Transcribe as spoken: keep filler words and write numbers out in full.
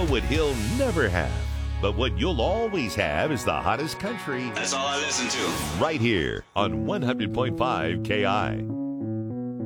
what he'll never have. But what you'll always have is the hottest country. That's all I listen to. Right here on one hundred point five K I.